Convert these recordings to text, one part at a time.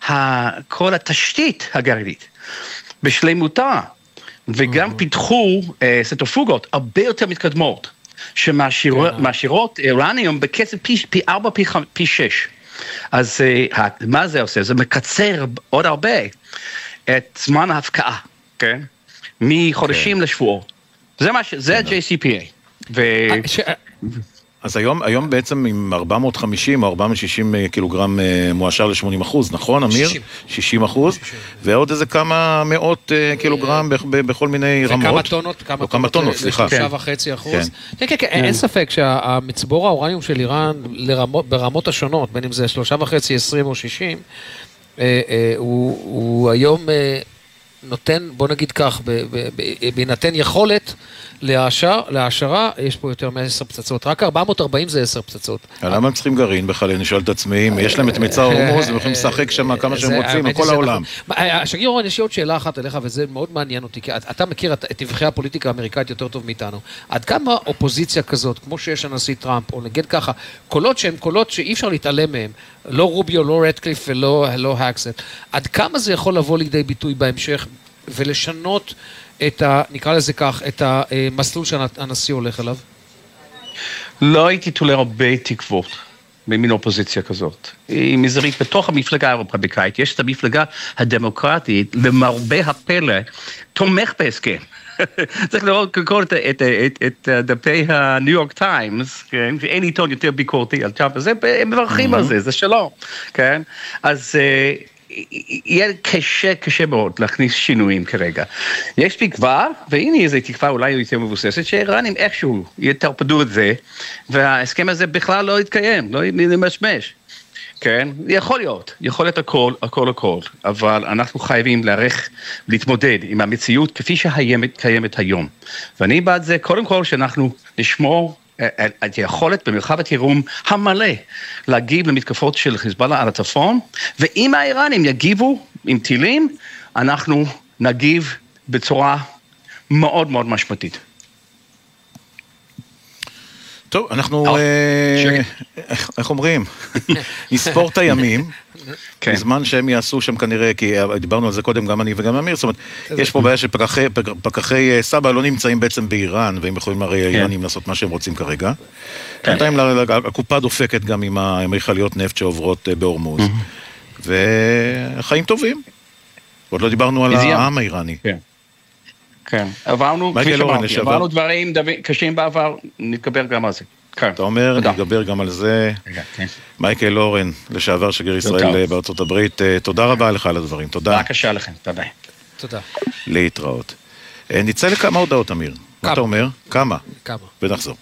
כל התשתית הגרעינית בשלמותה, וגם פיתחו סנטריפוגות הרבה יותר מתקדמות, שמעשירות אורניום בקצב פי 4, פי 6. אז מה זה עושה? זה מקצר עוד הרבה את זמן ההפקעה, כן? מחודשים לשבועות. זה ה-JCPA. אז היום בעצם עם 450 או 460 קילוגרם מואשר ל-80%, נכון, אמיר? 60%, ועוד איזה כמה מאות קילוגרם בכל מיני רמות. כמה טונות, סליחה. 3.5%. כן, אין ספק שהמצבור האורניום של איראן ברמות השונות, בין אם זה 3.5, 20 או 60, הוא היום נותן, בוא נגיד כך, בהינתן יכולת להעשרה, יש פה יותר מ10 פצצות, רק 440 זה 10 פצצות. למה הם צריכים גרעין בכלל? אני שואל את עצמי, יש להם את מצע הורמוז, הם יכולים לשחק שם כמה שהם רוצים, כל העולם. שגיא אורן, יש לי עוד שאלה אחת אליך, וזה מאוד מעניין אותי, כי אתה מכיר את טווחי הפוליטיקה האמריקאית יותר טוב מאיתנו. עד כמה אופוזיציה כזאת, כמו שיש הנשיא טראמפ, או נגיד ככה, קולות שהם קולות שאי אפשר להתעלם מהם, לא רוביו, לא רדקליף ולא הקסט, עד כמה זה יכול לבוא לידי ביטוי בהמשך ולשנות נקרא לזה כך, את המסלול שהנשיא הולך עליו? לא הייתי תולה הרבה תקוות במין אופוזיציה כזאת. היא מזרית בתוך המפלגה הרפובליקאית, יש את המפלגה הדמוקרטית, למרבה הפלא, תומך בהסכם. צריך לראות את דפי הניו יורק טיימס, ואין עיתון יותר ביקורתי על טראמפ, הם מברכים על זה, זה שלום, כן? אז יהיה קשה מאוד להכניס שינויים כרגע. יש תקווה, והנה איזו תקווה אולי יותר מבוססת, שאיראנים איכשהו יתרפדו את זה, וההסכם הזה בכלל לא יתקיים, לא ימשמש. כן? יכול להיות הכל, אבל אנחנו חייבים להתמודד עם המציאות כפי שקיימת היום. ואני בעד זה, קודם כל, שאנחנו נשמור את היכולת במרחב התיאום המלא להגיב למתקפות של חיזבאללה על הצפון, ואם האיראנים יגיבו עם טילים, אנחנו נגיב בצורה מאוד מאוד משמעותית. טוב, אנחנו, איך אומרים? נספור את הימים, בזמן שהם יעשו שם כנראה, כי דיברנו על זה קודם, גם אני וגם אמיר, זאת אומרת, יש פה בעיה שפקחי סבא לא נמצאים בעצם באיראן, והם יכולים הרי האיראנים לעשות מה שהם רוצים כרגע. בינתיים הקופה דופקת גם עם המכליות נפט שעוברות בהורמוז, וחיים טובים. עוד לא דיברנו על העם האיראני. כן, עברנו דברים קשים בעבר, נתגבר גם על זה. אתה אומר, נתגבר גם על זה. מייקל אורן, לשעבר שגריר ישראל בארצות הברית, תודה רבה לך על הדברים, תודה. בבקשה לכם, ביי. תודה. להתראות. נצא לכמה הודעות, אמיר. מה אתה אומר? כמה? ונחזור.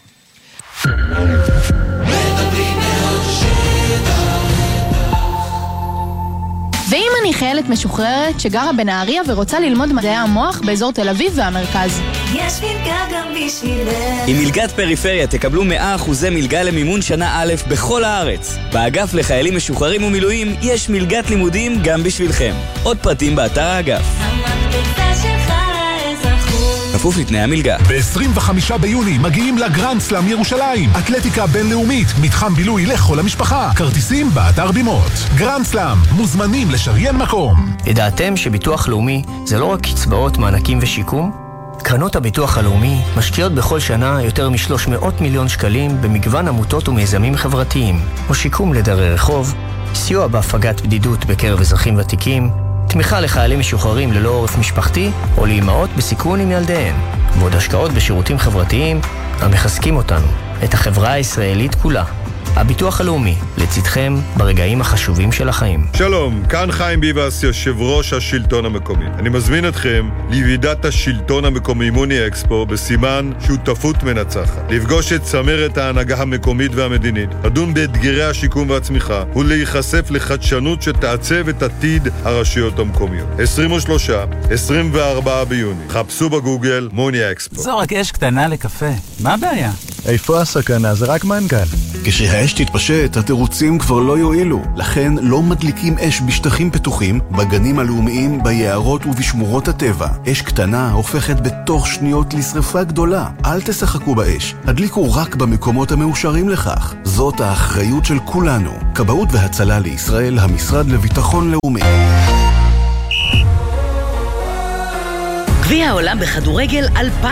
ואם אני חיילת משוחררת שגרה בנהריה ורוצה ללמוד מדעי המוח באזור תל אביב והמרכז? יש מלגה גם בשבילך. עם מלגת פריפריה תקבלו 100% מלגה למימון שנה א' בכל הארץ. באגף לחיילים משוחררים ומילואים יש מלגת לימודים גם בשבילכם. עוד פרטים באתר האגף. המקפצה שלך לאזרחות. כפוף לתנאי המלגה. ב-25 ביוני מגיעים לגרנד סלאם ירושלים. אתלטיקה בינלאומית, מתחם בילוי לכל המשפחה. כרטיסים באתר בימות. גרנד סלאם, מוזמנים לשריין מקום. ידעתם שביטוח לאומי זה לא רק קצבאות, מענקים ושיקום? קרנות הביטוח הלאומי משקיעות בכל שנה יותר מ-300 מיליון שקלים במגוון עמותות ומיזמים חברתיים, או שיקום לדרי רחוב, סיוע בהפגת בדידות בקרב אזרחים ותיקים, תמיכה לחיילים משוחררים ללא עורף משפחתי, או לאימהות בסיכון עם ילדיהן, ועוד השקעות בשירותים חברתיים המחזקים אותנו, את החברה הישראלית כולה. הביטוח הלאומי, לצדכם ברגעים החשובים של החיים. שלום, כאן חיים ביבס, יושב ראש השלטון המקומי. אני מזמין אתכם לוועידת השלטון המקומי מוני אקספו בסימן שותפות מנצחת. לפגוש את צמרת ההנהגה המקומית והמדינית, לדון באתגרי השיקום והצמיחה, ולהיחשף לחדשנות שתעצב את עתיד הרשויות המקומיות. 23-24 ביוני. חפשו בגוגל מוני אקספו. זו רק אש קטנה לקפה. מה הבעיה? איפה הסכנה? זה רק מנכ"ל. כשהאש תתפשט, התירוצים כבר לא יועילו. לכן לא מדליקים אש בשטחים פתוחים, בגנים הלאומיים, ביערות ובשמורות הטבע. אש קטנה הופכת בתוך שניות לשרפה גדולה. אל תשחקו באש. הדליקו רק במקומות המאושרים לכך. זאת האחריות של כולנו. כבאות והצלה לישראל, המשרד לביטחון לאומי. גביע העולם בכדורגל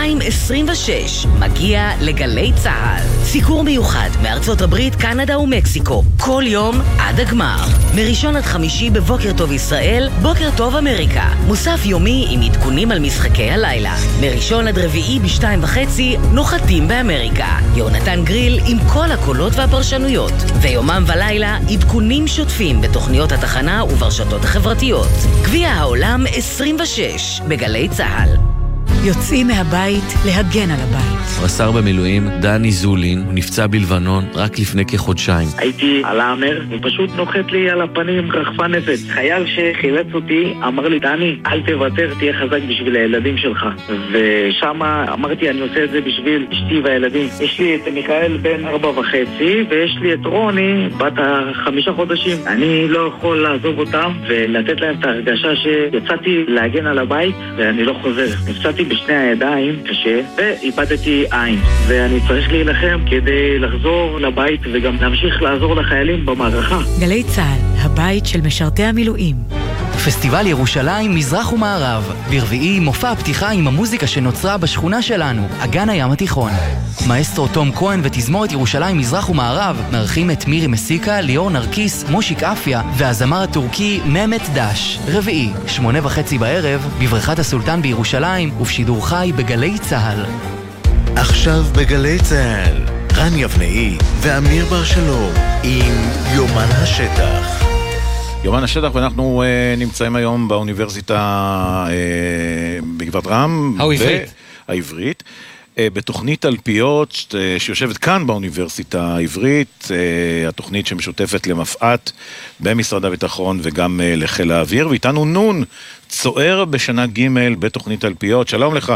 2026 מגיע לגלי צהל. סיקור מיוחד מארצות הברית, קנדה ומקסיקו. כל יום עד הגמר. מראשון עד חמישי בבוקר טוב ישראל, בוקר טוב אמריקה. מוסף יומי עם עדכונים על משחקי הלילה. מראשון עד רביעי ב2:30 נוחתים באמריקה. יונתן גריל עם כל הקולות והפרשנויות. ויומם ולילה עדכונים שוטפים בתוכניות התחנה וברשתות החברתיות. גביע העולם 26 בגלי צהל. יוצאים מהבית להגן על הבית. רס"ר במילואים דני זולין, הוא נפצע בלבנון רק לפני כחודשיים. הייתי על האמר, הוא פשוט נוחת לי על הפנים רחפה נפץ. חייל שחילץ אותי אמר לי, דני, אל תוותר, תהיה חזק בשביל הילדים שלך. ושם אמרתי, אני עושה את זה בשביל אשתי והילדים. יש לי את מיכאל בן 4.5 ויש לי את רוני בת 5 חודשים. אני לא יכול לעזוב אותם ולתת להם את ההרגשה שיצאתי להגן על הבית ואני לא חוזר. נפצעתי בשני הידיים קשה ואיבדתי עין, ואני צריך להילחם כדי לחזור לבית וגם להמשיך לעזור לחיילים במערכה. גלי צהל, הבית של משרתי המילואים. פסטיבל ירושלים מזרח ומערב. ברביעי מופע הפתיחה עם המוזיקה שנוצרה בשכונה שלנו, אגן הים התיכון. מאסטרו תום כהן ותזמורת ירושלים מזרח ומערב מארחים את מירי מסיקה, ליאור נרקיס, מושיק אפיה והזמר הטורקי ממת דש. רביעי, 8:30 בערב, בבריכת הסולטן בירושלים ובשידור חי בגלי צהל. עכשיו בגלי צהל, רן יבנאי ואמיר בר שלום עם יומן השטח. יומן השטח, ואנחנו נמצאים היום באוניברסיטה בגבעת רם. העברית. בתוכנית תלפיות שיושבת כאן באוניברסיטה העברית, התוכנית שמשותפת למפעת במשרד הביטחון וגם לחיל האוויר, ואיתנו נון, צוער בשנה ג' בתוכנית תלפיות. שלום לך.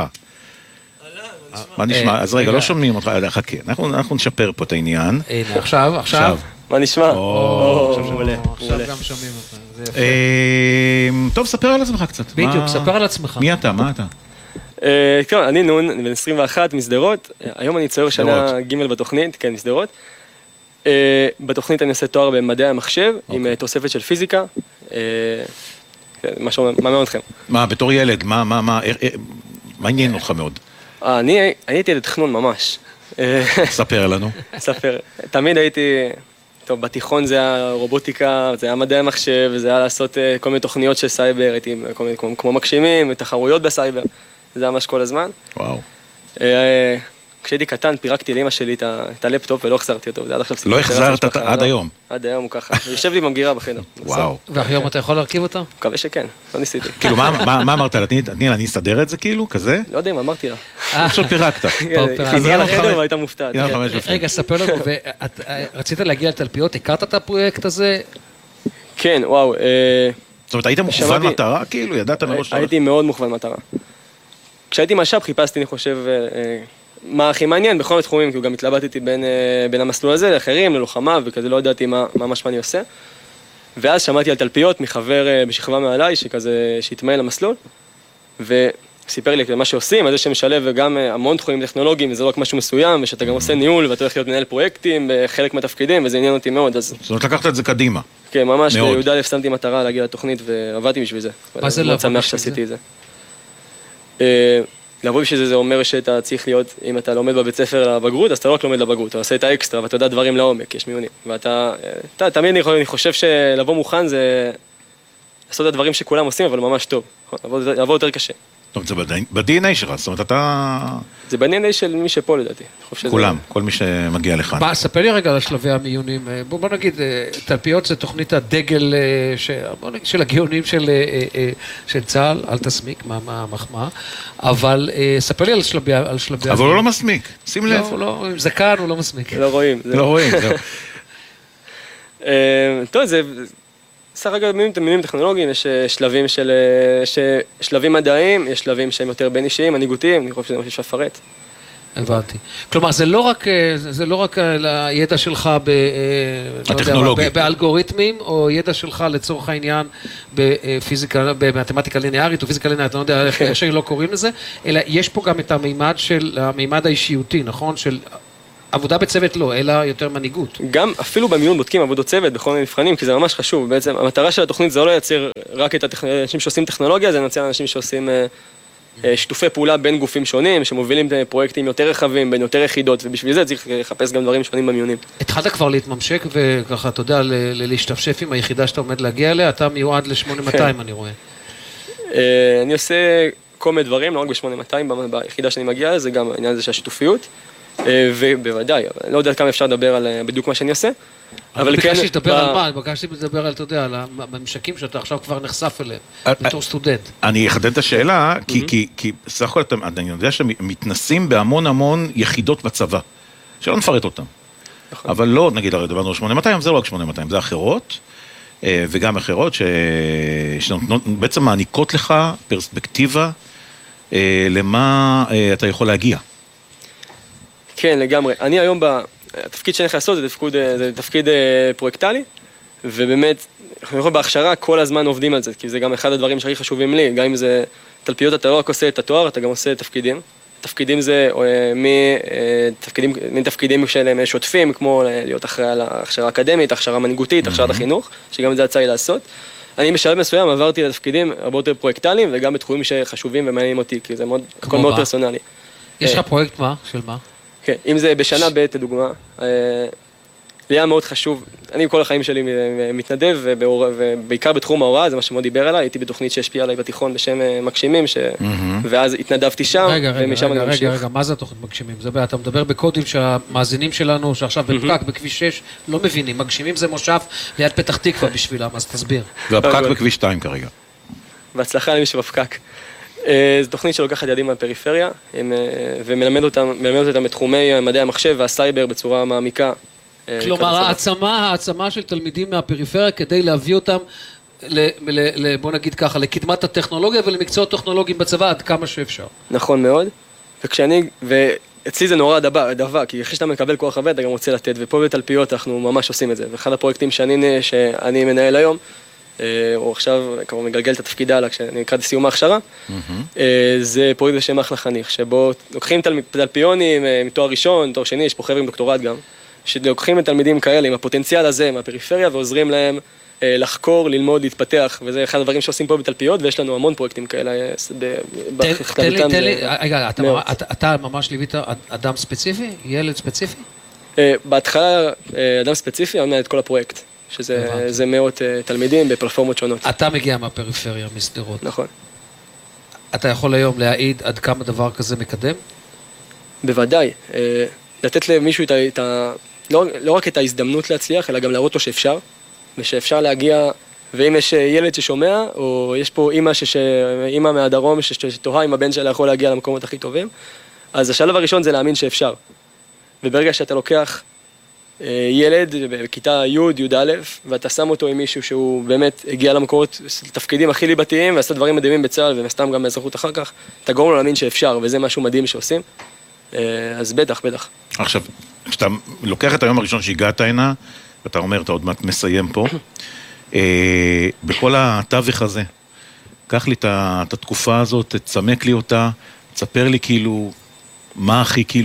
מה נשמע? אז רגע, לא שומעים אותך, חכה, אנחנו נשפר פה את העניין. הנה, עכשיו. מה נשמע? עכשיו גם שומעים אותך, זה יפה. טוב, ספר על עצמך קצת. בדיוק, ספר על עצמך. מי אתה? מה אתה? כן, אני נון, אני בן 21 מסדרות. היום אני צוער שנה ג' בתוכנית, כן, מסדרות. בתוכנית אני עושה תואר במדעי המחשב, עם תוספת של פיזיקה. מה מעניין אתכם? מה, בתור ילד, מה עניין אותך מאוד? אני הייתי ילד תכנון ממש. ספר לנו. ספר. תמיד הייתי, טוב, בתיכון זה היה רובוטיקה, זה היה מדעי המחשב, זה היה לעשות כל מיני תוכניות של סייבר, הייתי כמו מגשימים, תחרויות בסייבר. זה היה ממש כל הזמן. וואו. כשהייתי קטן פירקתי לאמא שלי את הלפטופ ולא החזרתי אותו. לא החזרת עד היום? עד היום הוא ככה. יושב לי במגירה בחדר. וואו. והיום אתה יכול להרכיב אותו? מקווה שכן, לא ניסיתי. כאילו, מה אמרת לה? תני לה, אני אסדר את זה כאילו, כזה? לא יודע אם אמרתי לה. עכשיו פירקת. חזרה לחדר והייתה מופתעת. רגע, ספר לנו, רצית להגיע לתלפיות, הכרת את הפרויקט הזה? כן, וואו. זאת אומרת, היית מוכוון מטרה כאילו? ידעת מראש? הייתי מאוד מוכוון מטרה. כשהייתי משאב חיפשתי, אני חושב, מה הכי מעניין בכל התחומים, כי הוא גם התלבטתי בין המסלול הזה לאחרים, ללוחמה, וכזה לא ידעתי מה אני עושה. ואז שמעתי על תלפיות מחבר בשכבה מעליי, שכזה שהתמייל למסלול, וסיפר לי מה שעושים, אז זה שמשלב גם המון תחומים טכנולוגיים, וזה לא רק משהו מסוים, ושאתה גם עושה ניהול, ואתה הולך להיות מנהל פרויקטים בחלק מהתפקידים, וזה עניין אותי מאוד. זאת אומרת, לקחת את זה קדימה. כן, ממש, בי"א שמתי מטרה להגיע לתוכנית, ועבדתי בשביל זה. מה זה מאוד שמח שעשיתי את זה. לבוא בשביל זה אומר שאתה צריך להיות, אם אתה לומד בבית ספר לבגרות, אז אתה לא רק לומד לבגרות, אתה עושה את האקסטרה, ואתה יודע דברים לעומק, יש מיונים. ואתה, תמיד אני חושב שלבוא מוכן זה לעשות את הדברים שכולם עושים, אבל ממש טוב. לבוא יותר קשה. זאת אומרת, זה ב-DNA שלך, זאת אומרת, אתה... זה ב-DNA של מי שפה לדעתי. כולם, כל מי שמגיע לכאן. ספר לי רגע על שלבי המיונים. בוא נגיד, תלפיות זה תוכנית הדגל של הגאונים של צה"ל, אל תסמיק, מה המחמאה, אבל ספר לי על שלבי המיונים. אבל הוא לא מסמיק, שים לב. לא, אם זה כאן הוא לא מסמיק. לא רואים. לא רואים, זהו. טוב, זה... סך הכל במיונים טכנולוגיים, יש שלבים מדעיים, יש שלבים שהם יותר בין אישיים, מנהיגותיים, אני חושב שזה מה שיש לפרט. הבנתי. כלומר, זה לא רק הידע שלך באלגוריתמים, או ידע שלך לצורך העניין בפיזיקה, במתמטיקה ליניארית, או פיזיקה ליניארית, אני לא יודע איך שלא קוראים לזה, אלא יש פה גם את המימד האישיותי, נכון? של עבודה בצוות לא, אלא יותר מנהיגות. גם אפילו במיון בודקים עבודות צוות בכל מיני מבחנים, כי זה ממש חשוב. בעצם המטרה של התוכנית זה לא לייצר רק את האנשים שעושים טכנולוגיה, זה לייצר אנשים שעושים שיתופי פעולה בין גופים שונים, שמובילים פרויקטים יותר רחבים, בין יותר יחידות, ובשביל זה צריך לחפש גם דברים שונים במיונים. התחלת כבר להתממשק, וככה, אתה יודע, להשתפשף עם היחידה שאתה עומד להגיע אליה, אתה מיועד ל-8200, אני רואה. אני עושה כל מיני דברים, לא רק ב-8200, ביחידה שאני מגיע, זה גם העניין הזה של השיתופיות, ובוודאי, אני לא יודע כמה אפשר לדבר על בדיוק מה שאני עושה, אבל ביקשתי לדבר על מה? ביקשתי לדבר על, אתה יודע, על הממשקים שאתה עכשיו כבר נחשף אליהם, בתור סטודנט. אני אחדד את השאלה, כי סך הכל אני יודע שמתנסים בהמון המון יחידות בצבא, שלא נפרט אותם. אבל לא, נגיד, הרי דברנו 8200, זה לא רק 8200, זה אחרות, וגם אחרות שבעצם מעניקות לך פרספקטיבה למה אתה יכול להגיע. כן, לגמרי. אני היום, התפקיד שאני צריך לעשות זה תפקיד פרויקטלי, ובאמת, אנחנו יכולים בהכשרה כל הזמן עובדים על זה, כי זה גם אחד הדברים שהכי חשובים לי, גם אם זה תלפיות, אתה לא רק עושה את התואר, אתה גם עושה תפקידים. תפקידים זה מתפקידים שלהם שוטפים, כמו להיות אחראי על ההכשרה האקדמית, הכשרה מנהיגותית, הכשרת החינוך, שגם את זה יצא לי לעשות. אני בשלב מסוים עברתי לתפקידים הרבה יותר פרויקטליים, וגם בתחומים שחשובים ומעניינים אותי, כי זה הכל מאוד פרסונלי. יש לך פרויקט מה? של מה? כן, אם זה בשנה ב' לדוגמה, לי היה מאוד חשוב, אני כל החיים שלי מתנדב, ובעיקר בתחום ההוראה, זה מה שמאוד דיבר עליי, הייתי בתוכנית שהשפיעה עליי בתיכון בשם מגשימים, ואז התנדבתי שם, ומשם אני ממשיך. רגע, מה זה התוכנית מגשימים? אתה מדבר בקודים שהמאזינים שלנו, שעכשיו בפקק, בכביש 6, לא מבינים, מגשימים זה מושב ליד פתח תקווה בשבילם, אז תסביר. והפקק בכביש 2 כרגע. בהצלחה למי שבפקק. זו תוכנית שלוקחת ילדים מהפריפריה, ומלמדת אותם בתחומי מדעי המחשב והסייבר בצורה מעמיקה. כלומר, העצמה של תלמידים מהפריפריה כדי להביא אותם, בוא נגיד ככה, לקדמת הטכנולוגיה ולמקצועות טכנולוגיים בצבא עד כמה שאפשר. נכון מאוד. ואצלי זה נורא דבה, כי אחרי שאתה מקבל כוח עבד, אתה גם רוצה לתת, ופה בתלפיות אנחנו ממש עושים את זה. ואחד הפרויקטים שאני מנהל היום, או עכשיו כבר מגלגל את התפקיד הלאה, כשאני לקראת סיום ההכשרה, זה פרויקט בשם אחלה חניך, שבו לוקחים תלפיונים מתואר ראשון, תואר שני, יש פה חבר'ה עם דוקטורט גם, שלוקחים את תלמידים כאלה עם הפוטנציאל הזה מהפריפריה, ועוזרים להם לחקור, ללמוד, להתפתח, וזה אחד הדברים שעושים פה בתלפיות, ויש לנו המון פרויקטים כאלה. תן לי, אתה ממש ליווית אדם ספציפי? ילד ספציפי? בהתחלה אדם ספציפי עונה את כל הפרויקט. שזה מאות תלמידים בפלטפורמות שונות. אתה מגיע מהפריפריה, מסדרות. נכון. אתה יכול היום להעיד עד כמה דבר כזה מקדם? בוודאי. לתת למישהו לא רק את ההזדמנות להצליח, אלא גם להראות לו שאפשר, ושאפשר להגיע, ואם יש ילד ששומע, או יש פה אמא מהדרום שתוהה אם הבן שלה יכול להגיע למקומות הכי טובים, אז השלב הראשון זה להאמין שאפשר. וברגע שאתה לוקח ילד בכיתה י', י' א', ואתה שם אותו עם מישהו שהוא באמת הגיע למקורות, לתפקידים הכי ליבתיים, ועשה דברים מדהימים בצה"ל, ומסתם גם באזרחות אחר כך, אתה גורם לו להאמין שאפשר, וזה משהו מדהים שעושים. אז בטח. עכשיו, כשאתה לוקח את היום הראשון שהגעת הנה, ואתה אומר, אתה עוד מעט מסיים פה, בכל התווך הזה, קח לי את התקופה הזאת, תצמק לי אותה, תספר לי כאילו, מה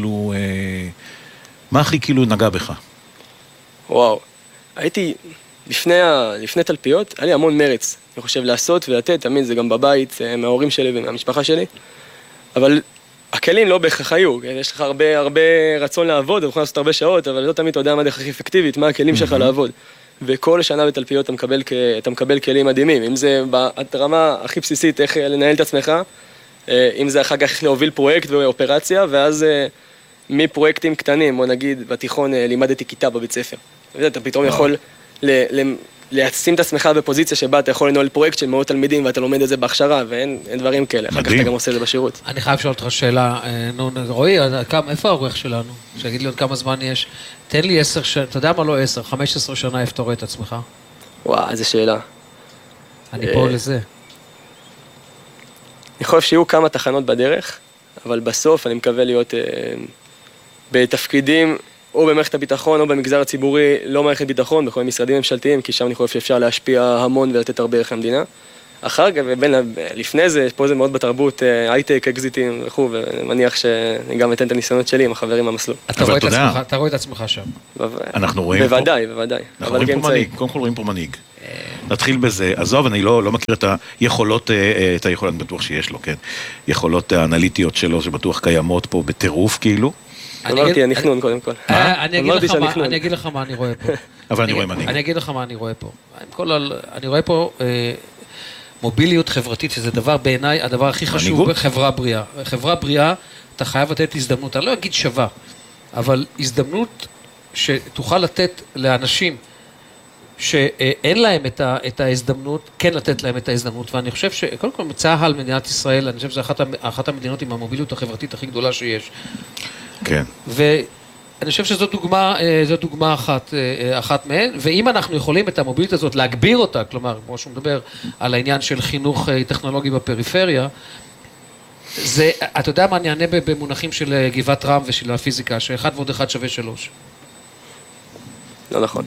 הכי כאילו נגע בך? וואו, הייתי, לפני תלפיות, היה לי המון מרץ, אני חושב, לעשות ולתת, תמיד זה גם בבית, מההורים שלי ומהמשפחה שלי, אבל הכלים לא בהכרח היו, יש לך הרבה רצון לעבוד, אתה יכול לעשות הרבה שעות, אבל לא תמיד אתה יודע מה דרך הכי אפקטיבית, מה הכלים שלך לעבוד. וכל שנה בתלפיות אתה מקבל כלים מדהימים, אם זה ברמה הכי בסיסית, איך לנהל את עצמך, אם זה אחר כך להוביל פרויקט ואופרציה, ואז מפרויקטים קטנים, בוא נגיד, בתיכון לימדתי כיתה בבית ספר. אתה פתאום יכול להשים את עצמך בפוזיציה שבה אתה יכול לנהל פרויקט של מאות תלמידים ואתה לומד את זה בהכשרה, ואין דברים כאלה. אחר כך אתה גם עושה את זה בשירות. אני חייב לשאול אותך שאלה, רועי, איפה העורך שלנו? שיגיד לי עוד כמה זמן יש. תן לי 10 שנה, אתה יודע מה לא 10, 15 שנה איפה אתה רואה את עצמך? וואו, איזה שאלה. אני פה לזה. אני חושב שיהיו כמה תחנות בדרך, אבל בסוף אני מקווה להיות בתפקידים או במערכת הביטחון או במגזר הציבורי, לא מערכת ביטחון, בכל משרדים ממשלתיים, כי שם אני חושב שאפשר להשפיע המון ולתת הרבה ערך למדינה. אחר כך, לפני זה, פה זה מאוד בתרבות, הייטק, אקזיטים וכו', ומניח שאני גם אתן את הניסיונות שלי עם החברים מהמסלול. אתה רואה את עצמך שם. אנחנו רואים פה... בוודאי. אנחנו רואים פה מנהיג, קודם כל רואים פה מנהיג. נתחיל בזה, עזוב, אני לא מכיר את היכולות, אני בטוח שיש לו, כן, יכולות האנליטיות שלו, שבטוח קיימות פה בטירוף, כאילו. אמרתי, הנכנון קודם כל. אני אגיד לך מה אני רואה פה. אבל אני רואה מנהיג. אני אגיד לך מה אני רואה פה. אני רואה פה מוביליות חברתית, שזה דבר בעיניי, הדבר הכי חשוב בחברה בריאה. חברה בריאה, אתה חייב לתת הזדמנות, אני לא אגיד שווה, אבל הזדמנות שתוכל לתת לאנשים שאין להם את ההזדמנות, כן לתת להם את ההזדמנות, ואני חושב שקודם כל צה"ל, מדינת ישראל, אני חושב שזו אחת המדינות עם המוביליות החברתית הכי גדולה שיש. כן. ואני חושב שזו דוגמה אחת מהן, ואם אנחנו יכולים את המוביליות הזאת להגביר אותה, כלומר, כמו שהוא מדבר על העניין של חינוך טכנולוגי בפריפריה, זה, אתה יודע מה, אני אענה במונחים של גבעת רם ושל הפיזיקה, שאחד ועוד אחד שווה 3. לא נכון.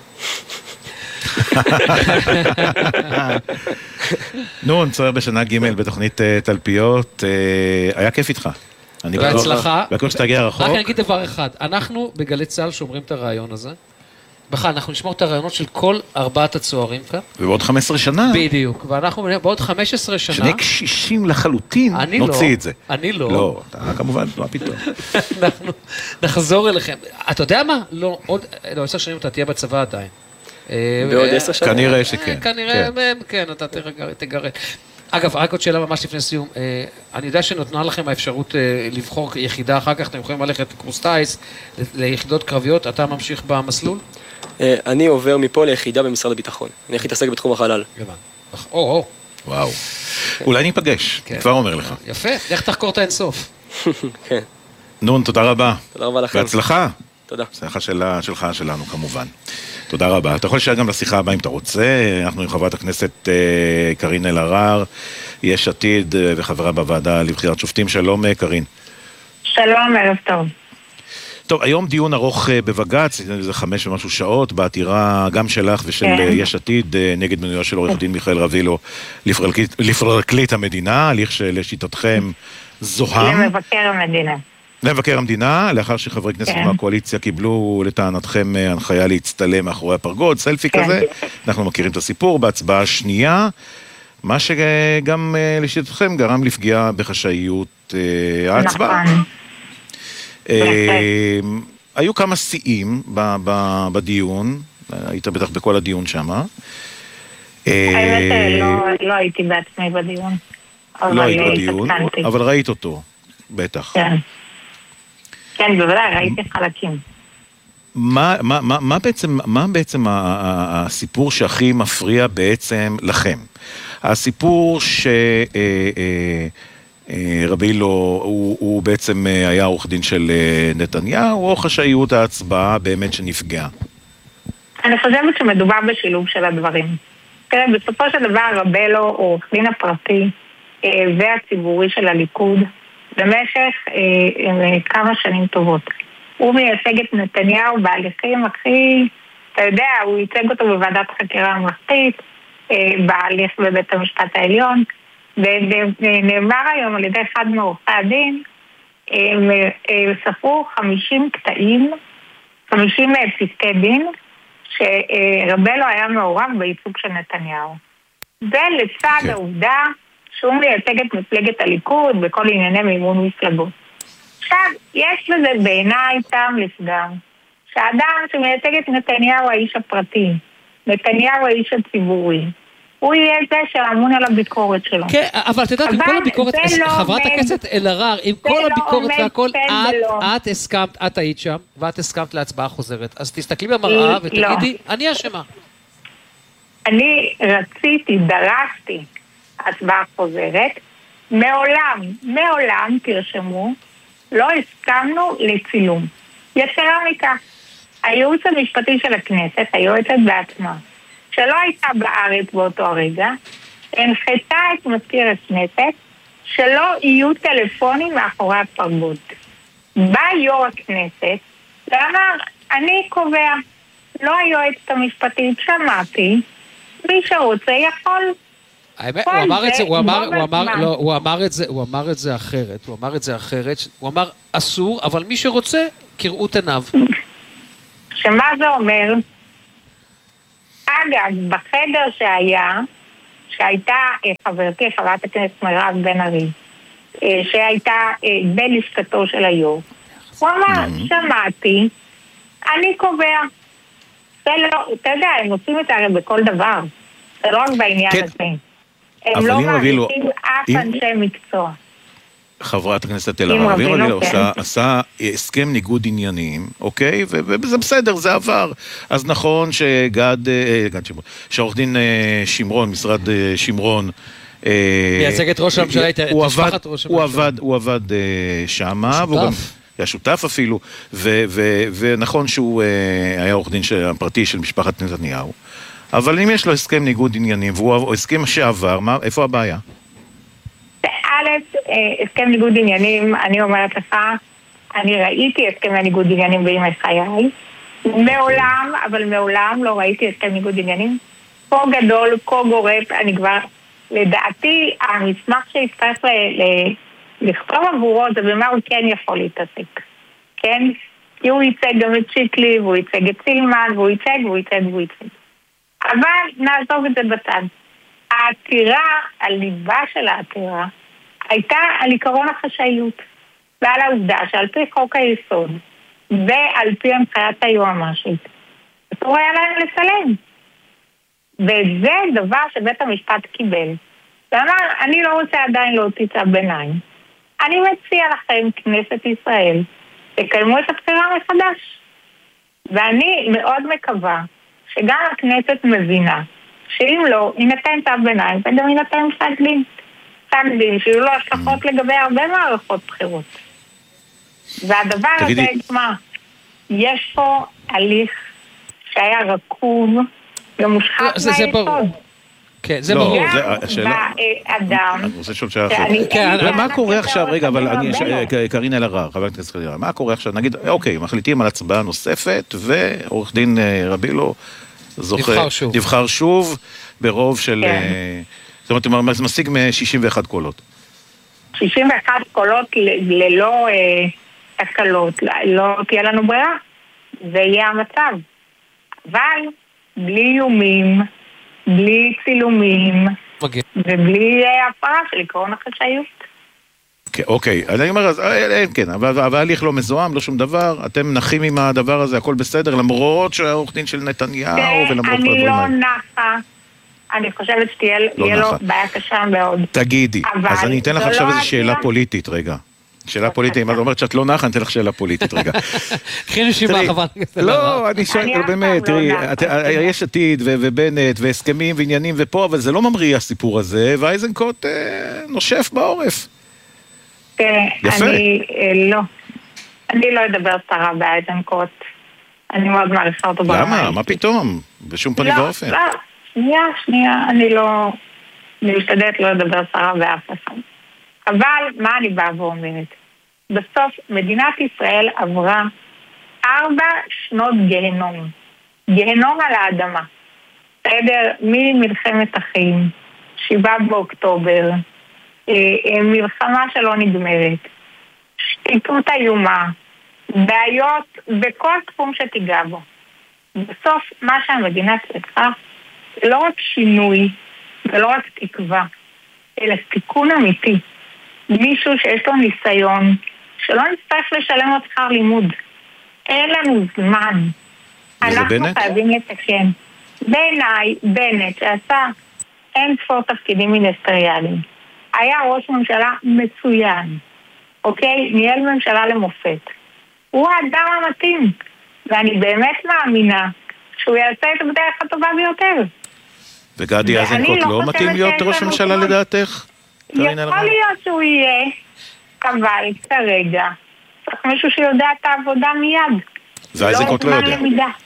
נו, נצטרר בשנה ג' בתוכנית תלפיות, היה כיף איתך. בהצלחה. והכל שתגיע רחוק. רק אני אגיד דבר אחד, אנחנו בגלי צה"ל שומרים את הרעיון הזה, בכלל, אנחנו נשמור את הרעיונות של כל 4 הצוערים כאן. ובעוד 15 שנה. בדיוק, ואנחנו בעוד 15 שנה. שני קשישים לחלוטין, נוציא את זה. אני לא. לא, כמובן, לא פתאום. אנחנו נחזור אליכם. אתה יודע מה? לא, עוד 10 שנים אתה תהיה בצבא עדיין. בעוד 10 שנים? כנראה שכן. כנראה, כן, אתה תגרד. אגב, רק עוד שאלה ממש לפני סיום. אני יודע שנותנה לכם האפשרות לבחור יחידה אחר כך, אתם יכולים ללכת לקורס טייס, ליחידות קרביות, אתה ממשיך במסלול? אני עובר מפה ליחידה במשרד הביטחון. אני הכי מתעסק בתחום החלל. וואו. אולי ניפגש, כבר אומר לך. יפה, לך תחקור את האינסוף. כן. נון, תודה רבה. תודה רבה לכם. בהצלחה. תודה. הצלחה שלך, שלנו כמובן. תודה רבה. אתה יכול להישאר גם לשיחה הבאה אם אתה רוצה. אנחנו עם חברת הכנסת קרין אלהרר, יש עתיד וחברה בוועדה לבחירת שופטים. שלום קרין. שלום, ערב טוב. טוב, היום דיון ארוך בבג"ץ, זה 5 ומשהו שעות, בעתירה גם שלך ושל יש עתיד נגד מינויו של עורך דין מיכאל רבילו לפרקליט המדינה, הליך שלשיטתכם זוהם. למבקר המדינה. למבקר המדינה, לאחר שחברי כנסת מהקואליציה קיבלו לטענתכם הנחיה להצטלם מאחורי הפרגוד, סלפי כזה, אנחנו מכירים את הסיפור, בהצבעה שנייה, מה שגם לשיטתכם גרם לפגיעה בחשאיות ההצבעה. היו כמה שיאים בדיון, היית בטח בכל הדיון שם. האמת לא הייתי בעצמי בדיון. לא היית בדיון, אבל ראית אותו, בטח. כן, בוודאי, ראיתי חלקים. מה בעצם הסיפור שהכי מפריע בעצם לכם? הסיפור רבילו הוא בעצם היה עורך דין של נתניהו, או חשאיות ההצבעה באמת שנפגעה? אני חושבת שמדובר בשילוב של הדברים. תראה, בסופו של דבר רבילו הוא עורך דין הפרטי והציבורי של הליכוד במשך כמה שנים טובות. הוא מייצג את נתניהו בהליכים הכי, אתה יודע, הוא ייצג אותו בוועדת חקירה ממלכתית, בהליך בבית המשפט העליון, ונאמר היום על ידי אחד מעורכי הדין, ספרו 50 קטעים, 50 פסקי דין, שרבילו היה מעורב בייצוג של נתניהו. ולצד העובדה שהוא מייצג את מפלגת הליכוד בכל ענייני מימון מפלגות. עכשיו, יש לזה בעיניי טעם לפגם, שהאדם שמייצג את נתניהו האיש הפרטי, נתניהו האיש הציבורי, הוא יהיה זה שאמון על הביקורת שלו. כן, אבל את יודעת, עם כל הביקורת, חברת הכנסת אלהרר, עם כל הביקורת והכל, את הסכמת, את היית שם, ואת הסכמת להצבעה חוזרת. אז תסתכלי במראה ותגידי, אני אשמה. אני רציתי, דרשתי הצבעה חוזרת, מעולם תרשמו, לא הסכמנו לצילום. יתרה מכך, הייעוץ המשפטי של הכנסת, היועצת בעצמה, שלא הייתה בארץ באותו הרגע, הנחתה את מזכיר הכנסת שלא יהיו טלפונים מאחורי הפרגוד. בא יו"ר הכנסת ואמר, אני קובע, לא היועצת המשפטית, שמעתי, מי שרוצה יכול. הוא אמר את זה אחרת, הוא אמר אסור, אבל מי שרוצה, כראות עיניו. שמה זה אומר? אגב, בחדר שהייתה חברתי, חברת הכנסת מירב בן ארי, שהייתה בלשכתו של היו"ר, הוא אמר, שמעתי, אני קובע. זה לא, אתה יודע, הם עושים את זה הרי בכל דבר. זה לא רק בעניין הזה. הם לא מעריכים אף אנשי מקצוע. חברת הכנסת אלהרר, אביב רבילו עשה הסכם ניגוד עניינים, אוקיי? וזה בסדר, זה עבר. אז נכון שעורך דין שמרון, משרד שמרון, מייצג את ראש הממשלה, את משפחת ראש הממשלה. הוא עבד שמה, והוא גם היה שותף אפילו, ונכון שהוא היה עורך דין הפרטי של משפחת נתניהו, אבל אם יש לו הסכם ניגוד עניינים, והוא הסכם שעבר, איפה הבעיה? א', הסכם ניגוד עניינים, אני אומרת לך, אני ראיתי הסכם ניגוד עניינים בימי חיי, מעולם לא ראיתי הסכם ניגוד עניינים, כה גדול, כה גורף, אני כבר, לדעתי, המסמך שיצטרך לכתוב עבורו, זה במה הוא כן יכול להתעסק, כן? כי הוא ייצג גם את שיקלי, והוא ייצג את סילמן, והוא ייצג. אבל נעזוב את זה בצד. העתירה, הליבה של העתירה, הייתה על עיקרון החשאיות, ועל העובדה שעל פי חוק היסוד, ועל פי הנחיית היועמ"שית, אסור היה להם לצלם. וזה דבר שבית המשפט קיבל. ואמר, אני לא רוצה עדיין להוציא צו ביניים. אני מציע לכם, כנסת ישראל, תקיימו את הבחירה מחדש. ואני מאוד מקווה שגם הכנסת מבינה שאם לא, יינתן צו ביניים, וגם יינתן פסק דין. פסק דין, שיהיו לו השלכות לגבי הרבה מערכות בחירות. והדבר הזה, מה, יש פה הליך שהיה רקוב ומושחת מהיסוד. כן, זה ברור. באדם. אני רוצה לשאול שאלה אחרת. מה קורה עכשיו, רגע, אבל קארין אלהרר, חברת הכנסת אלהרר, מה קורה עכשיו? נגיד, אוקיי, מחליטים על הצבעה נוספת, ועורך דין רבילו נבחר שוב ברוב של... זאת אומרת, משיג מ-61 קולות. 61 קולות ללא תקלות, לא תהיה לנו ברירה. זה יהיה המצב. אבל בלי איומים, בלי צילומים, ובלי הפרה של עקרון החשאיות. אוקיי, אני אומר, כן, אבל ההליך לא מזוהם, לא שום דבר, אתם נחים עם הדבר הזה, הכל בסדר, למרות שהעורך דין של נתניהו, ולמרות כל הדברים האלה. אני לא נחה, אני חושבת שתהיה לו בעיה קשה מאוד. תגידי, אז אני אתן לך עכשיו איזו שאלה פוליטית, רגע. שאלה פוליטית, אם את אומרת שאת לא נחה, אני אתן לך שאלה פוליטית, רגע. קחי נשימה, חברת הכנסת. לא, אני שואל, באמת, תראי, יש עתיד ובנט והסכמים ועניינים ופה, אבל זה לא ממריא הסיפור הזה, ואייזנקוט נושף בעורף. יפה. אני לא אדבר סרה באייזנקוט. אני מאוד מעריכה אותו ברמה. למה? מה פתאום? בשום פנים ואופן. לא, שנייה, אני משתדלת לא לדבר סרה באף אחד. אבל מה אני באה ואומרת? בסוף מדינת ישראל עברה 4 שנות גיהנום. גיהנום על האדמה. בסדר, ממלחמת אחים, 7 באוקטובר, מלחמה שלא נגמרת, שחיתות איומה, בעיות בכל תחום שתיגע בו. בסוף מה שהמדינה צריכה זה לא רק שינוי ולא רק תקווה, אלא תיקון אמיתי. מישהו שיש לו ניסיון, שלא נצטרך לשלם עוד שכר לימוד. אין לנו זמן. אנחנו חייבים לתקן. בעיניי, בנט, שעשה אין ספור תפקידים מיניסטריאליים, היה ראש ממשלה מצוין, אוקיי? ניהל ממשלה למופת. הוא האדם המתאים, ואני באמת מאמינה שהוא יעשה את הדרך הטובה ביותר. וגדי איזנקוט לא מתאים להיות ראש ממשלה לדעתך? יכול להיות שהוא יהיה, אבל כרגע צריך מישהו שיודע את העבודה מיד. ואיזנקוט לא יודע.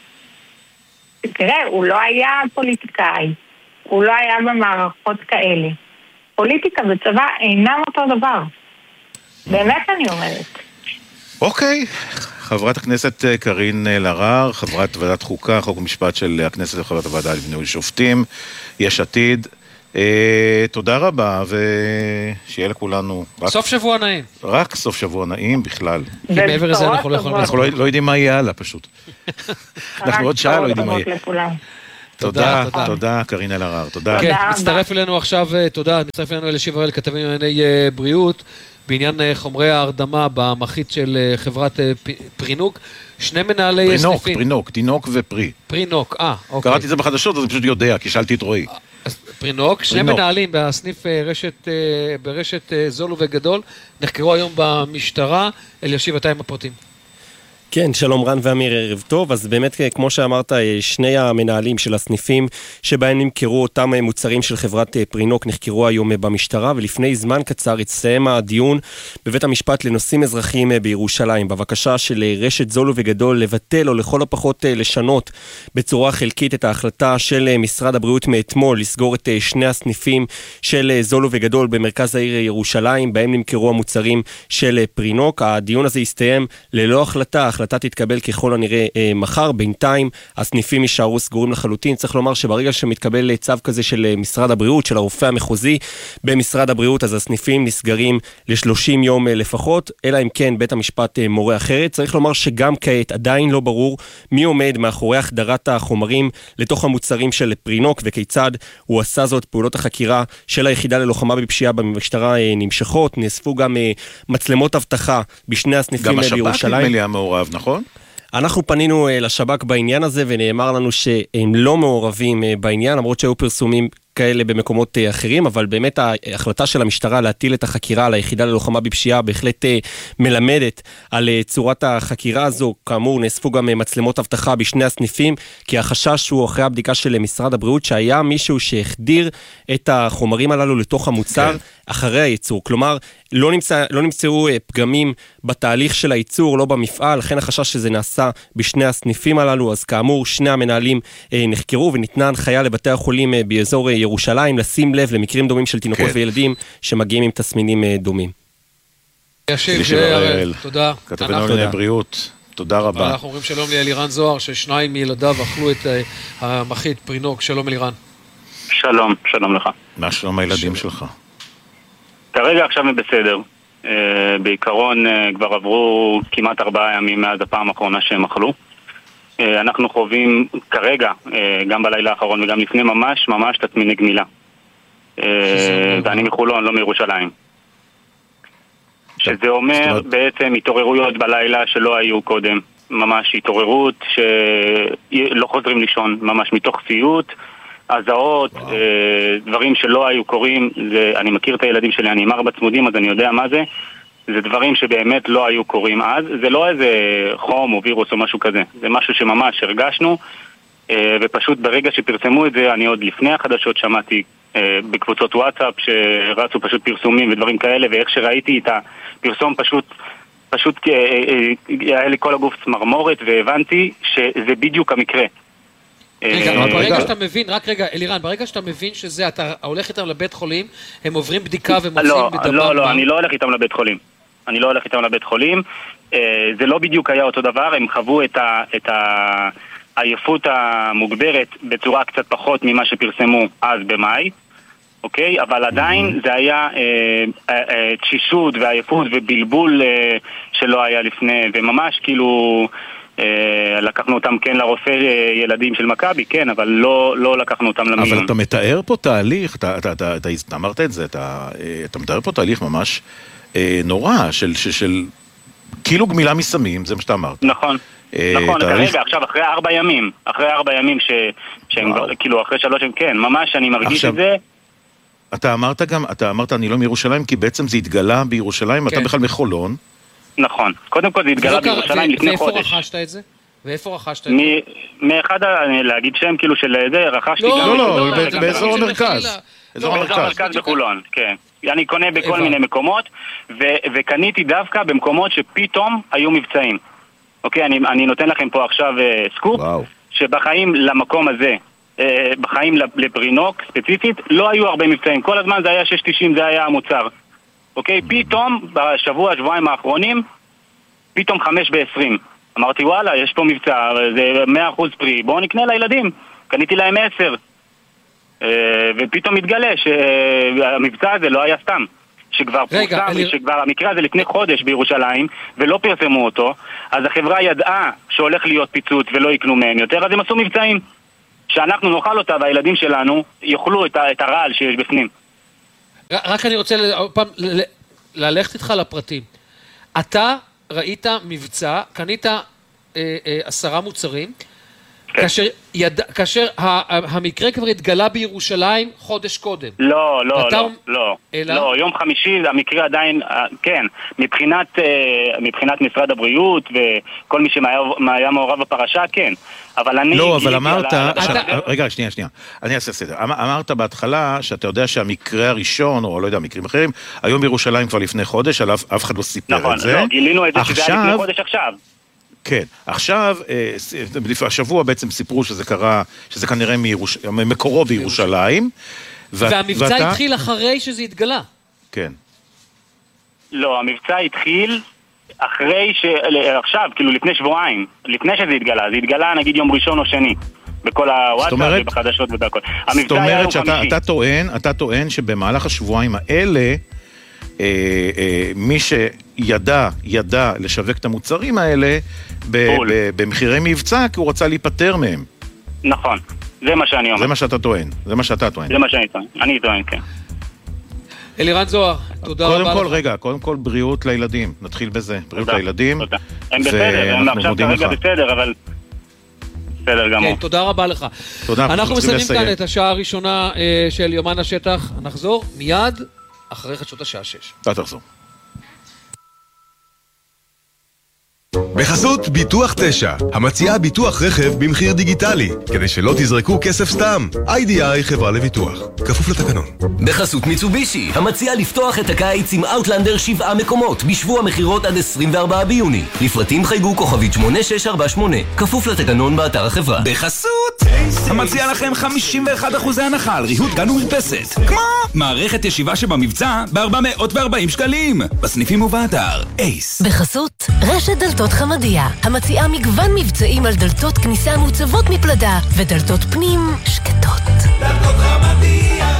תראה, הוא לא היה פוליטיקאי, הוא לא היה במערכות כאלה. פוליטיקה וצבא אינם אותו דבר. באמת אני אומרת. אוקיי, חברת הכנסת קרין אלהרר, חברת ועדת חוקה, חוק ומשפט של הכנסת וחברת הוועדה למינוי שופטים, יש עתיד. תודה רבה, ושיהיה לכולנו סוף שבוע נעים. רק סוף שבוע נעים בכלל. כי מעבר לזה אנחנו לא יכולים... אנחנו לא יודעים מה יהיה הלאה פשוט. אנחנו עוד שעה לא יודעים מה יהיה. תודה, קרין אלהרר, תודה. מצטרף אלינו עכשיו, תודה, מצטרף אלינו אלישיב הראל, כתבים לענייני בריאות, בעניין חומרי ההרדמה במחית של חברת פרינוק, שני מנהלי סניפים. פרינוק, תינוק ופרי. פרינוק, אוקיי. קראתי את זה בחדשות, אז אני פשוט יודע, כי שאלתי את רועי. פרינוק, שני מנהלים בסניף ברשת זול וגדול, נחקרו היום במשטרה. אלישיב, אתה עם הפרטים. כן, שלום רן ואמיר, ערב טוב. אז באמת, כמו שאמרת, שני המנהלים של הסניפים שבהם נמכרו אותם מוצרים של חברת פרינוק נחקרו היום במשטרה, ולפני זמן קצר התסיים הדיון בבית המשפט לנושאים אזרחיים בירושלים, בבקשה של רשת זול וגדול לבטל או לכל הפחות לשנות בצורה חלקית את ההחלטה של משרד הבריאות מאתמול לסגור את שני הסניפים של זול וגדול במרכז העיר ירושלים, בהם נמכרו המוצרים של פרינוק. הדיון הזה הסתיים ללא החלטה. ההחלטה תתקבל ככל הנראה מחר. בינתיים הסניפים יישארו סגורים לחלוטין. צריך לומר שברגע שמתקבל צו כזה של משרד הבריאות, של הרופא המחוזי במשרד הבריאות, אז הסניפים נסגרים ל30 יום לפחות, אלא אם כן בית המשפט מורה אחרת. צריך לומר שגם כעת עדיין לא ברור מי עומד מאחורי החדרת החומרים לתוך המוצרים של פרינוק וכיצד הוא עשה זאת. פעולות החקירה של היחידה ללוחמה בפשיעה במשטרה נמשכות, נאספו גם מצלמות אבטחה בשני הסניפים בירושלים. גם השב"כ נדמה לי המעורב, נכון? אנחנו פנינו לשב"כ בעניין הזה ונאמר לנו שהם לא מעורבים בעניין, למרות שהיו פרסומים כאלה במקומות אחרים, אבל באמת ההחלטה של המשטרה להטיל את החקירה על היחידה ללוחמה בפשיעה בהחלט מלמדת על צורת החקירה הזו. כאמור, נאספו גם מצלמות אבטחה בשני הסניפים, כי החשש הוא אחרי הבדיקה של משרד הבריאות שהיה מישהו שהחדיר את החומרים הללו לתוך המוצר אחרי הייצור. כלומר, לא נמצאו פגמים בתהליך של הייצור, לא במפעל, לכן החשש שזה נעשה בשני הסניפים הללו. אז כאמור, שני המנהלים נחקרו וניתנה הנחיה לבתי החולים באזור ירושלים לשים לב למקרים דומים של תינוקות וילדים שמגיעים עם תסמינים דומים. תודה. כתבנו לענייני בריאות. תודה רבה. אנחנו אומרים שלום לאלירן זוהר, ששניים מילדיו אכלו את המחית פרינוק. שלום אלירן. שלום, שלום לך. מה שלום הילדים שלך? כרגע עכשיו בסדר. בעיקרון כבר עברו כמעט 4 ימים מאז הפעם האחרונה שהם אכלו. אנחנו חווים כרגע, גם בלילה האחרון וגם לפני ממש תסמיני גמילה. ואני מחולון, לא מירושלים. שזה אומר בעצם התעוררויות בלילה שלא היו קודם. ממש התעוררות שלא חוזרים לישון, ממש מתוך סיוט, הזעות, דברים שלא היו קורים. אני מכיר את הילדים שלי, אני עם 4 צמודים, אז אני יודע מה זה. זה דברים שבאמת לא היו קורים אז. זה לא איזה חום או וירוס או משהו כזה. זה משהו שממש הרגשנו, ופשוט ברגע שפרסמו את זה, אני עוד לפני החדשות שמעתי בקבוצות וואטסאפ שרצו פשוט פרסומים ודברים כאלה, ואיך שראיתי את הפרסום פשוט היה לי כל הגוף צמרמורת, והבנתי שזה בדיוק המקרה. ברגע שאתה מבין, רק רגע, אלירן, ברגע שאתה מבין שזה, אתה הולך איתם לבית חולים, הם עוברים בדיקה ומוצאים בדבר... לא, אני לא הולך איתם לבית חולים. אני לא הולך איתם לבית חולים. זה לא בדיוק היה אותו דבר, הם חוו את העייפות המוגברת בצורה קצת פחות ממה שפרסמו אז במאי, אוקיי? אבל עדיין זה היה תשישות ועייפות ובלבול שלא היה לפני, וממש כאילו... לקחנו אותם כן לרופא ילדים של מכבי, כן, אבל לא לקחנו אותם למיון. אבל אתה מתאר פה תהליך, אתה אמרת את זה, אתה מתאר פה תהליך ממש נורא, של כאילו גמילה מסמים, זה מה שאתה אמרת. נכון, כרגע, עכשיו אחרי 4 ימים, שהם כאילו אחרי 3 ימים, כן, ממש אני מרגיש את זה. אתה אמרת אני לא מירושלים, כי בעצם זה התגלה בירושלים, אתה בכלל מחולון. נכון. קודם כל זה התגלה בירושלים לפני חודש. ואיפה רכשת את זה? מאחד, להגיד שם כאילו של זה, רכשתי גם... לא, באזור המרכז. באזור המרכז בחולון, כן. אני קונה בכל מיני מקומות, וקניתי דווקא במקומות שפתאום היו מבצעים. אוקיי, אני נותן לכם פה עכשיו סקופ, שבחיים למקום הזה, בחיים לפרינוק ספציפית, לא היו הרבה מבצעים. כל הזמן זה היה 6.90, זה היה המוצר. אוקיי, פתאום, בשבוע, שבועיים האחרונים, פתאום 5.20. אמרתי, וואלה, יש פה מבצע, זה 100% פרי, בואו נקנה לילדים. קניתי להם 10. ופתאום מתגלה שהמבצע הזה לא היה סתם. שכבר פורסם, שכבר המקרה הזה לפני חודש בירושלים, ולא פרסמו אותו, אז החברה ידעה שהולך להיות פיצוץ ולא יקנו מהם יותר, אז הם עשו מבצעים. שאנחנו נאכל אותה והילדים שלנו יאכלו את הרעל שיש בפנים. רק אני רוצה פעם ללכת איתך לפרטים. אתה ראית מבצע, קנית 10 מוצרים, כאשר המקרה כבר התגלה בירושלים חודש קודם. לא, יום חמישי המקרה עדיין, כן, מבחינת משרד הבריאות וכל מי שהיה מעורב בפרשה, כן. אבל אני... לא, אבל אמרת... רגע, שנייה. אני אעשה סדר. אמרת בהתחלה שאתה יודע שהמקרה הראשון, או לא יודע, מקרים אחרים, היום בירושלים כבר לפני חודש, אף אחד לא סיפר את זה. נכון, גילינו את זה שזה היה לפני חודש עכשיו. כן, עכשיו, השבוע בעצם סיפרו שזה קרה, שזה כנראה מקורו בירושלים. והמבצע התחיל אחרי שזה התגלה. כן. לא, המבצע התחיל אחרי עכשיו, כאילו לפני שבועיים, לפני שזה התגלה. זה התגלה נגיד יום ראשון או שני, בכל הוואטסאפ ובחדשות ובכל. זאת אומרת שאתה טוען שבמהלך השבועיים האלה, מי שידע לשווק את המוצרים האלה במחירי מבצע, כי הוא רצה להיפטר מהם. נכון, זה מה שאני אומר. זה מה שאתה טוען. זה מה שאני טוען. אני טוען, כן. אלירן זוהר, תודה רבה. קודם כל בריאות לילדים, נתחיל בזה. בריאות לילדים. הם בסדר, הם עכשיו כרגע בסדר, אבל בסדר גמור. תודה רבה לך. אנחנו מסיימים כאן את השעה הראשונה של יומן השטח. נחזור מיד אחרי חדשות השעה 6. תחזור. בחסות ביטוח 9, המציעה ביטוח רכב במחיר דיגיטלי, כדי שלא תזרקו כסף סתם. IDI חברה לביטוח, כפוף לתקנון. בחסות מיצובישי, המציעה לפתוח את הקיץ עם אאוטלנדר 7 מקומות, בשבוע מחירות עד 24 ביוני. לפרטים חייגו כוכבית 8648, כפוף לתקנון באתר החברה. בחסות המציעה לכם 51% הנחה על ריהוט גן ומרפסת, כמו מערכת ישיבה שבמבצע ב-440 שקלים, בסניפים ובאתר אייס. בחסות רשת דלתות חמדיה, המציעה מגוון מבצעים על דלתות כניסה מוצבות מפלדה ודלתות פנים שקטות. דלתות חמדיה.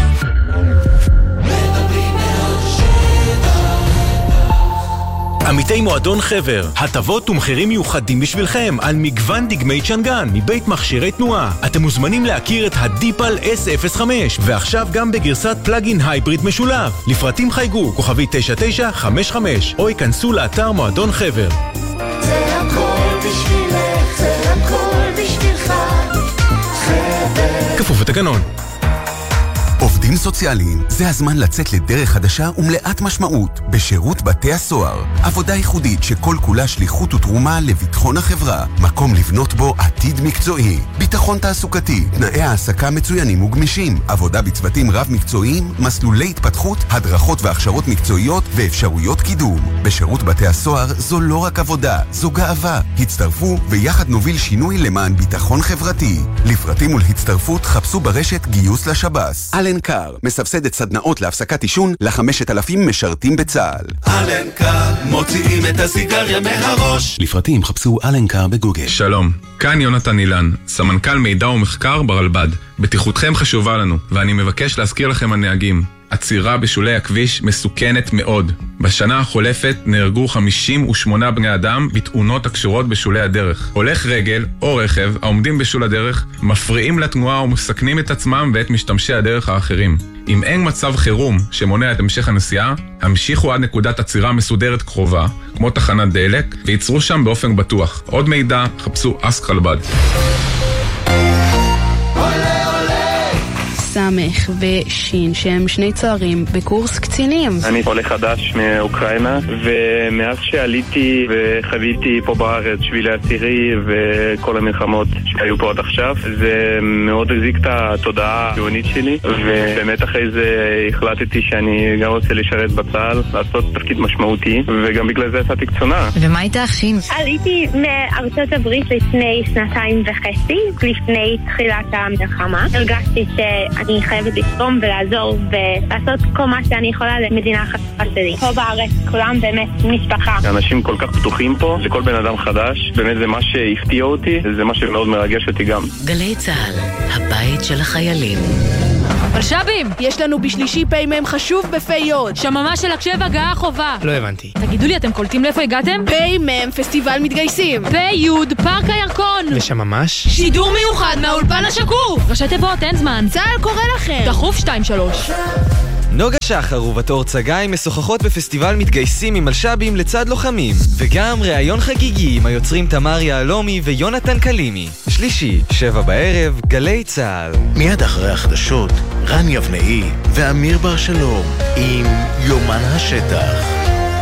עמיתי מועדון חבר, הטבות ומחירים מיוחדים בשבילכם על מגוון דגמי צ'נגן מבית מכשירי תנועה. אתם מוזמנים להכיר את הדיפל S05 ועכשיו גם בגרסת פלאגין הייבריד משולב. לפרטים חייגו כוכבי 9955 או ייכנסו לאתר מועדון חבר. זה הכל בשבילך, זה הכל בשבילך, חבר. כפוף לתקנון. עובדים סוציאליים, זה הזמן לצאת לדרך חדשה ומלאת משמעות בשירות בתי הסוהר. עבודה ייחודית שכל כולה שליחות ותרומה לביטחון החברה. מקום לבנות בו עתיד מקצועי. ביטחון תעסוקתי, תנאי העסקה מצוינים וגמישים. עבודה בצוותים רב מקצועיים, מסלולי התפתחות, הדרכות והכשרות מקצועיות ואפשרויות קידום. בשירות בתי הסוהר זו לא רק עבודה, זו גאווה. הצטרפו ויחד נוביל שינוי למען ביטחון חברתי. לפרטים ולהצטרפות חפשו ברשת גיוס לשב"ס. אלנקר מסבסדת סדנאות להפסקת עישון ל5,000 משרתים בצה"ל. אלנקר מוציאים את הסיגריה מהראש. לפרטים חפשו אלנקר בגוגל. שלום, כאן יונתן אילן, סמנכ"ל מידע ומחקר ברלב"ד. בטיחותכם חשובה לנו, ואני מבקש להזכיר לכם הנהגים. עצירה בשולי הכביש מסוכנת מאוד. בשנה החולפת נהרגו 58 בני אדם בתאונות הקשורות בשולי הדרך. הולך רגל או רכב העומדים בשול הדרך מפריעים לתנועה ומסכנים את עצמם ואת משתמשי הדרך האחרים. אם אין מצב חירום שמונע את המשך הנסיעה, המשיכו עד נקודת עצירה מסודרת קרובה, כמו תחנת דלק, וייצרו שם באופן בטוח. עוד מידע, חפשו אסק רלב"ד. סמך ושין שהם שני צוערים בקורס קצינים. אני עולה חדש מאוקראינה, ומאז שעליתי וחוויתי פה בארץ שבילי הצירי וכל המלחמות שהיו פה עד עכשיו, זה מאוד הזיק את התודעה הציונית שלי, ובאמת אחרי זה החלטתי שאני גם רוצה לשרת בצה"ל, לעשות תפקיד משמעותי, וגם בגלל זה יצאתי קצונה. ומה הייתה שין? עליתי מארצות הברית לפני 2.5 לפני תחילת המלחמה. הרגשתי אני חייבת לתרום ולעזור ולעשות כל מה שאני יכולה למדינה החדשה שלי. פה בארץ כולם באמת משפחה. אנשים כל כך פתוחים פה, לכל בן אדם חדש, באמת זה מה שהפתיע אותי, זה מה שמאוד מרגש אותי גם. גלי צהל, הבית של החיילים. מלשבים, יש לנו בשלישי פ"מ חשוב בפיות. שממה של הקשב הגעה חובה. לא הבנתי. תגידו לי, אתם קולטים לאיפה הגעתם? פ"מ פסטיבל מתגייסים. פ"י פארק הירקון. ושממש? שידור מיוחד מהאולפן השקוף. ראשי תיבות, אין זמן. צהל קורא לכם. דחוף 2-3. נוגה שחר ובתור צגאי משוחחות בפסטיבל מתגייסים עם מלשבים לצד לוחמים, וגם ראיון חגיגי עם היוצרים תמר יעלומי ויונתן קלימי. שלישי, 7 בערב, גלי צהל. מיד אחרי החדשות, רן יבנאי ואמיר בר שלום עם יומן השטח.